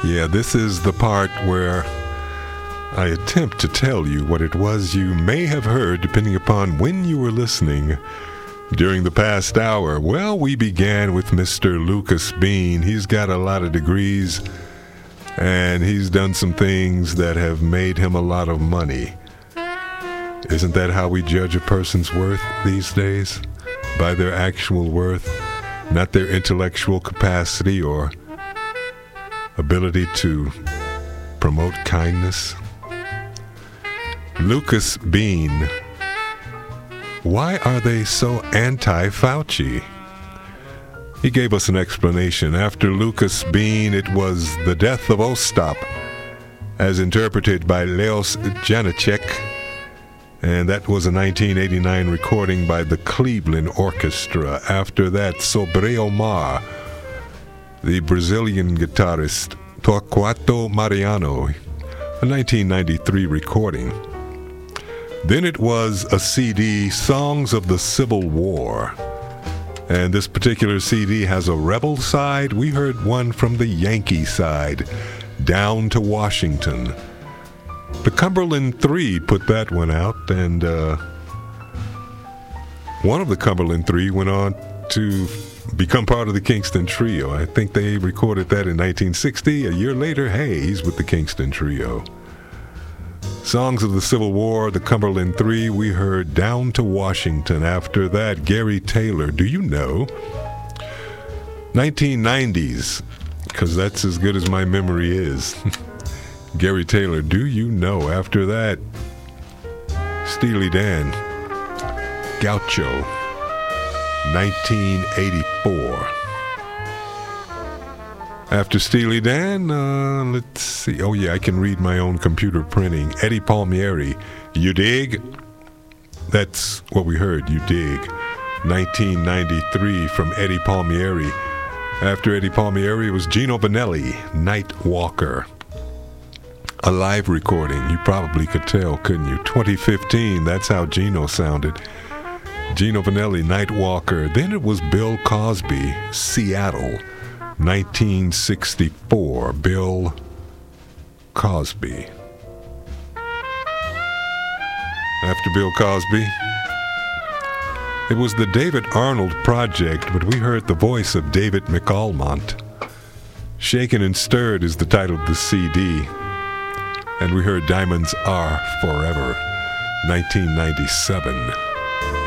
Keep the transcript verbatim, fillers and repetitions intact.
Yeah, this is the part where I attempt to tell you what it was you may have heard depending upon when you were listening during the past hour. Well, we began with Mister Lucas Bean. He's got a lot of degrees, and he's done some things that have made him a lot of money. Isn't that how we judge a person's worth these days? By their actual worth, not their intellectual capacity or ability to promote kindness. Lucas Bean. Why are they so anti-Fauci? He gave us an explanation. After Lucas Bean, it was The Death of Ostap, as interpreted by Leos Janicek, and that was a nineteen eighty-nine recording by the Cleveland Orchestra. After that, Sobre Omar, the Brazilian guitarist Torquato Mariano, a nineteen ninety-three recording. Then it was a C D, Songs of the Civil War. And this particular C D has a rebel side. We heard one from the Yankee side, Down to Washington. The Cumberland Three put that one out, and uh, one of the Cumberland Three went on to become part of the Kingston Trio. I think they recorded that in nineteen sixty. A year later, hey, he's with the Kingston Trio. Songs of the Civil War, the Cumberland Three. We heard Down to Washington. After that, Gary Taylor, Do You Know? nineteen nineties, because that's as good as my memory is. Gary Taylor, Do You Know? After that, Steely Dan, Gaucho, nineteen eighty-four. After Steely Dan, uh, let's see. Oh, yeah, I can read my own computer printing. Eddie Palmieri, You Dig? That's what we heard, You Dig. nineteen ninety-three from Eddie Palmieri. After Eddie Palmieri was Gino Vanelli, Night Walker. A live recording, you probably could tell, couldn't you? twenty fifteen, that's how Gino sounded. Gino Vanelli, Night Walker. Then it was Bill Cosby, Seattle, nineteen sixty-four. Bill Cosby. After Bill Cosby, it was the David Arnold Project, but we heard the voice of David McAlmont. Shaken and Stirred is the title of the C D. And we heard Diamonds Are Forever, nineteen ninety-seven.